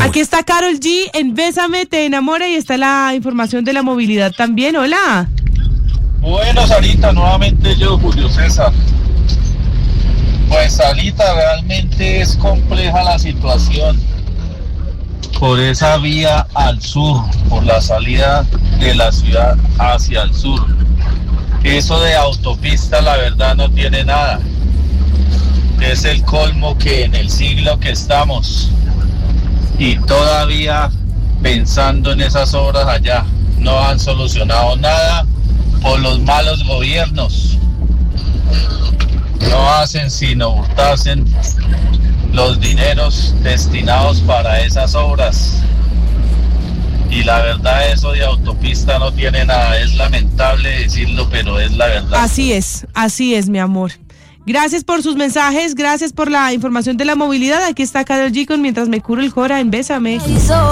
Aquí está Karol G en Bésame, te enamora, y está la información de la movilidad también. Hola. Bueno, Sarita, nuevamente yo, Julio César. Pues, Sarita, realmente es compleja la situación por esa vía al sur, por la salida de la ciudad hacia el sur. Eso de autopista, la verdad, no tiene nada. Es el colmo que en el siglo que estamos y todavía pensando en esas obras allá, no han solucionado nada por los malos gobiernos. No hacen sino hurtarse los dineros destinados para esas obras. Y la verdad, eso de autopista no tiene nada. Es lamentable decirlo, pero es la verdad. Así es, mi amor. Gracias por sus mensajes, gracias por la información de la movilidad. Aquí está Karol G con Mientras me curo el Jora en Bésame.